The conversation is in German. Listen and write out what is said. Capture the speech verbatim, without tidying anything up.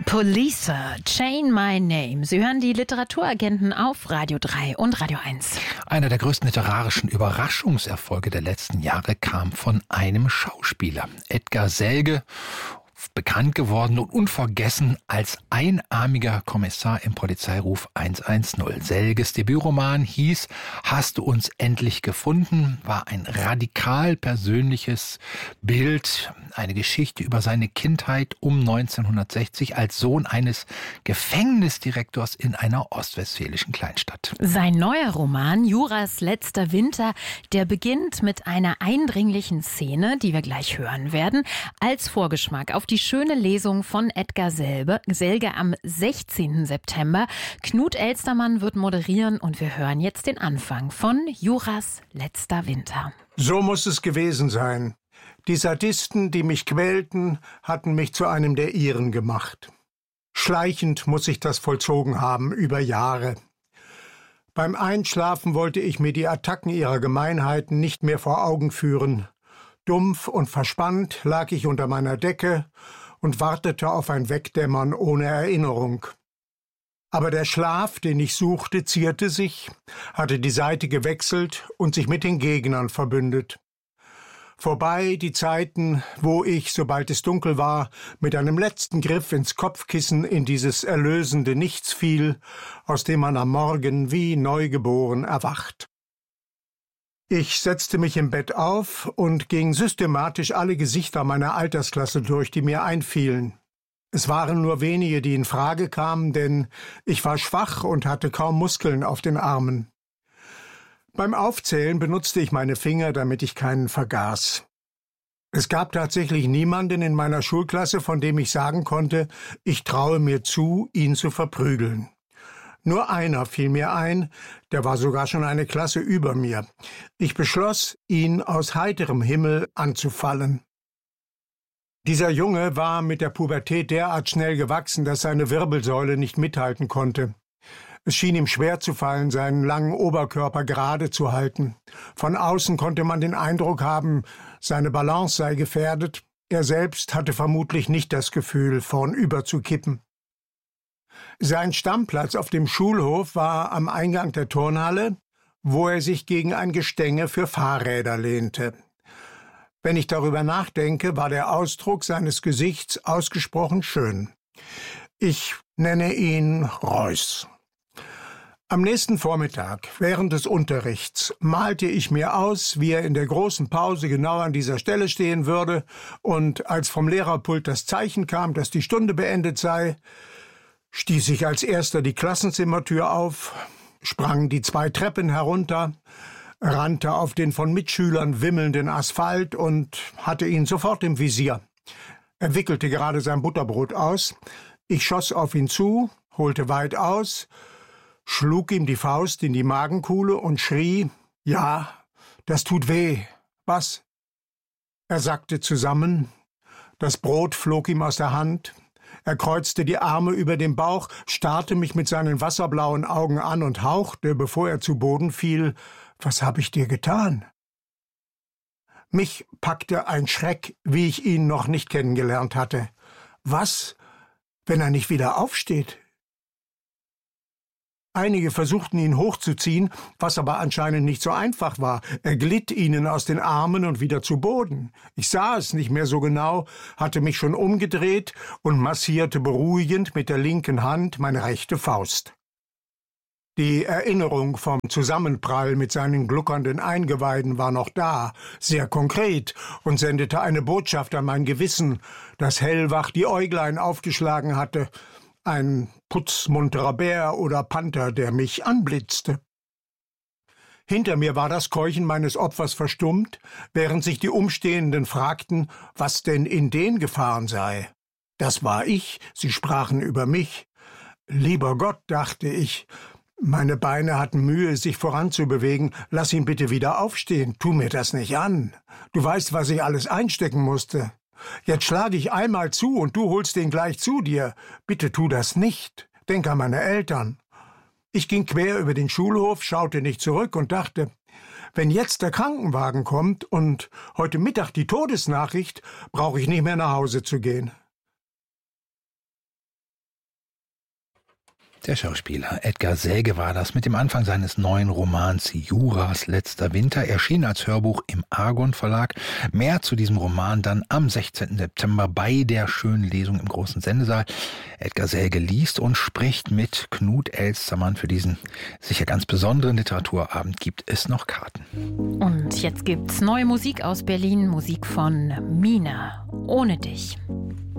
Police, Chain My Name. Sie hören die Literaturagenten auf Radio drei und Radio eins. Einer der größten literarischen Überraschungserfolge der letzten Jahre kam von einem Schauspieler. Edgar Selge, bekannt geworden und unvergessen als einarmiger Kommissar im Polizeiruf hundertzehn. Selges Debütroman hieß »Hast du uns endlich gefunden?«, war ein radikal persönliches Bild, eine Geschichte über seine Kindheit um neunzehnhundertsechzig als Sohn eines Gefängnisdirektors in einer ostwestfälischen Kleinstadt. Sein neuer Roman »Juras letzter Winter«, der beginnt mit einer eindringlichen Szene, die wir gleich hören werden, als Vorgeschmack auf die schöne Lesung von Edgar Selge, Selge am sechzehnten September. Knut Elstermann wird moderieren und wir hören jetzt den Anfang von Juras letzter Winter. So muss es gewesen sein. Die Sadisten, die mich quälten, hatten mich zu einem der ihren gemacht. Schleichend muss ich das vollzogen haben, über Jahre. Beim Einschlafen wollte ich mir die Attacken ihrer Gemeinheiten nicht mehr vor Augen führen. Dumpf und verspannt lag ich unter meiner Decke und wartete auf ein Wegdämmern ohne Erinnerung. Aber der Schlaf, den ich suchte, zierte sich, hatte die Seite gewechselt und sich mit den Gegnern verbündet. Vorbei die Zeiten, wo ich, sobald es dunkel war, mit einem letzten Griff ins Kopfkissen in dieses erlösende Nichts fiel, aus dem man am Morgen wie neugeboren erwacht. Ich setzte mich im Bett auf und ging systematisch alle Gesichter meiner Altersklasse durch, die mir einfielen. Es waren nur wenige, die in Frage kamen, denn ich war schwach und hatte kaum Muskeln auf den Armen. Beim Aufzählen benutzte ich meine Finger, damit ich keinen vergaß. Es gab tatsächlich niemanden in meiner Schulklasse, von dem ich sagen konnte, ich traue mir zu, ihn zu verprügeln. Nur einer fiel mir ein, der war sogar schon eine Klasse über mir. Ich beschloss, ihn aus heiterem Himmel anzufallen. Dieser Junge war mit der Pubertät derart schnell gewachsen, dass seine Wirbelsäule nicht mithalten konnte. Es schien ihm schwer zu fallen, seinen langen Oberkörper gerade zu halten. Von außen konnte man den Eindruck haben, seine Balance sei gefährdet. Er selbst hatte vermutlich nicht das Gefühl, vornüber zu kippen. Sein Stammplatz auf dem Schulhof war am Eingang der Turnhalle, wo er sich gegen ein Gestänge für Fahrräder lehnte. Wenn ich darüber nachdenke, war der Ausdruck seines Gesichts ausgesprochen schön. Ich nenne ihn Reuß. Am nächsten Vormittag, während des Unterrichts, malte ich mir aus, wie er in der großen Pause genau an dieser Stelle stehen würde, und als vom Lehrerpult das Zeichen kam, dass die Stunde beendet sei, stieß ich als erster die Klassenzimmertür auf, sprang die zwei Treppen herunter, rannte auf den von Mitschülern wimmelnden Asphalt und hatte ihn sofort im Visier. Er wickelte gerade sein Butterbrot aus. Ich schoss auf ihn zu, holte weit aus, schlug ihm die Faust in die Magenkuhle und schrie, »Ja, das tut weh. Was?« Er sackte zusammen, das Brot flog ihm aus der Hand. Er kreuzte die Arme über dem Bauch, starrte mich mit seinen wasserblauen Augen an und hauchte, bevor er zu Boden fiel, »Was habe ich dir getan?« Mich packte ein Schreck, wie ich ihn noch nicht kennengelernt hatte. Was, wenn er nicht wieder aufsteht? Einige versuchten, ihn hochzuziehen, was aber anscheinend nicht so einfach war. Er glitt ihnen aus den Armen und wieder zu Boden. Ich sah es nicht mehr so genau, hatte mich schon umgedreht und massierte beruhigend mit der linken Hand meine rechte Faust. Die Erinnerung vom Zusammenprall mit seinen gluckernden Eingeweiden war noch da, sehr konkret, und sendete eine Botschaft an mein Gewissen, das hellwach die Äuglein aufgeschlagen hatte, ein putzmunterer Bär oder Panther, der mich anblitzte. Hinter mir war das Keuchen meines Opfers verstummt, während sich die Umstehenden fragten, was denn in den gefahren sei. Das war ich, sie sprachen über mich. Lieber Gott, dachte ich, meine Beine hatten Mühe, sich voranzubewegen. Lass ihn bitte wieder aufstehen, tu mir das nicht an. Du weißt, was ich alles einstecken musste. Jetzt schlage ich einmal zu und du holst ihn gleich zu dir. Bitte tu das nicht. Denk an meine Eltern. Ich ging quer über den Schulhof, schaute nicht zurück und dachte, wenn jetzt der Krankenwagen kommt und heute Mittag die Todesnachricht, brauche ich nicht mehr nach Hause zu gehen. Der Schauspieler Edgar Selge war das mit dem Anfang seines neuen Romans Juras letzter Winter, erschien als Hörbuch im Argon Verlag. Mehr zu diesem Roman dann am sechzehnten September bei der schönen Lesung im großen Sendesaal. Edgar Selge liest und spricht mit Knut Elstermann. Für diesen sicher ganz besonderen Literaturabend gibt es noch Karten. Und jetzt gibt's neue Musik aus Berlin, Musik von Mina, Ohne dich.